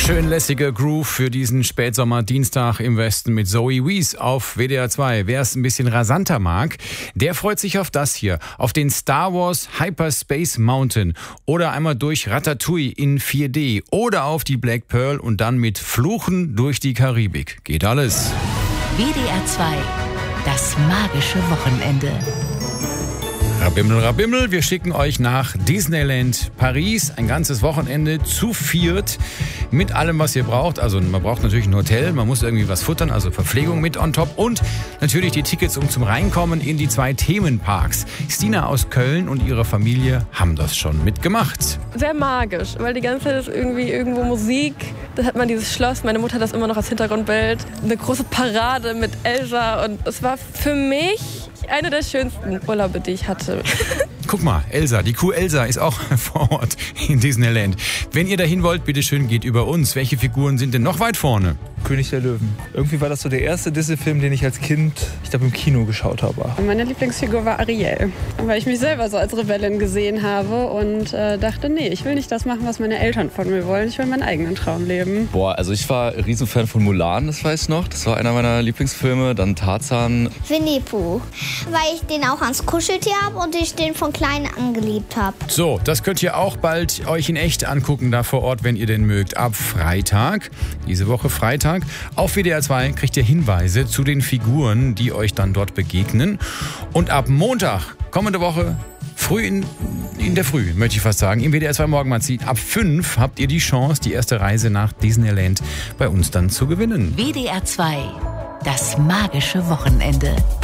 Schön lässiger Groove für diesen Spätsommer-Dienstag im Westen mit Zoe Wees auf WDR 2. Wer es ein bisschen rasanter mag, der freut sich auf das hier. Auf den Star Wars Hyperspace Mountain oder einmal durch Ratatouille in 4D oder auf die Black Pearl und dann mit Fluchen durch die Karibik. Geht alles. WDR 2, das magische Wochenende. Rabimmel, Rabimmel, wir schicken euch nach Disneyland Paris. Ein ganzes Wochenende zu viert mit allem, was ihr braucht. Also man braucht natürlich ein Hotel, man muss irgendwie was futtern, also Verpflegung mit on top. Und natürlich die Tickets zum Reinkommen in die 2 Themenparks. Stina aus Köln und ihre Familie haben das schon mitgemacht. Sehr magisch, weil die ganze Zeit ist irgendwie irgendwo Musik. Da hat man dieses Schloss, meine Mutter hat das immer noch als Hintergrundbild. Eine große Parade mit Elsa und es war für mich einer der schönsten Urlaube, die ich hatte. Guck mal, Elsa, die Kuh Elsa ist auch vor Ort in Disneyland. Wenn ihr dahin wollt, bitteschön, geht über uns. Welche Figuren sind denn noch weit vorne? König der Löwen. Irgendwie war das so der erste Disney-Film, den ich als Kind, ich glaube, im Kino geschaut habe. Meine Lieblingsfigur war Ariel, weil ich mich selber so als Rebellin gesehen habe und dachte, nee, ich will nicht das machen, was meine Eltern von mir wollen. Ich will meinen eigenen Traum leben. Boah, also ich war Riesenfan von Mulan, das weiß ich noch. Das war einer meiner Lieblingsfilme. Dann Tarzan. Winnie Pooh, weil ich den auch ans Kuscheltier habe und ich den von klein an geliebt habe. So, das könnt ihr auch bald euch in echt angucken, da vor Ort, wenn ihr denn mögt. Ab Freitag, diese Woche Freitag, auf WDR 2 kriegt ihr Hinweise zu den Figuren, die euch dann dort begegnen. Und ab Montag, kommende Woche, früh in der Früh, möchte ich fast sagen, im WDR 2 Morgenmagazin, ab 5 habt ihr die Chance, die erste Reise nach Disneyland bei uns dann zu gewinnen. WDR 2, das magische Wochenende.